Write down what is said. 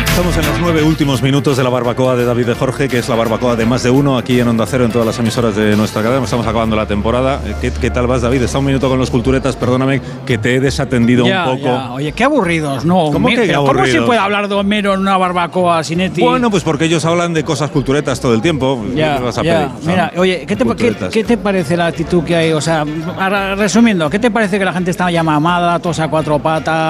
Estamos en los 9 últimos minutos de la barbacoa de David de Jorge, que es la barbacoa de más de uno aquí en Onda Cero, en todas las emisoras de nuestra cadena. Estamos acabando la temporada. ¿Qué tal vas, David? Está un minuto con los culturetas, perdóname que te he desatendido un poco. Ya. Oye, qué aburridos, ¿no? ¿Cómo que aburridos? ¿Cómo se puede hablar de Homero en una barbacoa, Sinetti? Bueno, pues porque ellos hablan de cosas culturetas todo el tiempo. Ya. Mira, oye, ¿qué te parece la actitud que hay? O sea, resumiendo, ¿qué te parece que la gente está ya mamada, todos a cuatro patas?